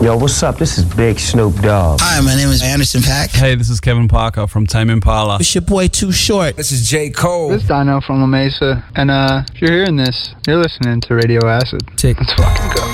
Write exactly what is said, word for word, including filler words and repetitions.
Yo, what's up? This is Big Snoop Dogg. Hi, my name is Anderson .Paak. Hey, this is Kevin Parker from Tame Impala. It's your boy Too Short. This is J. Cole. This is Dino from La Mesa. And uh, if you're hearing this, you're listening to Radio Acid. Tick. Let's fucking go.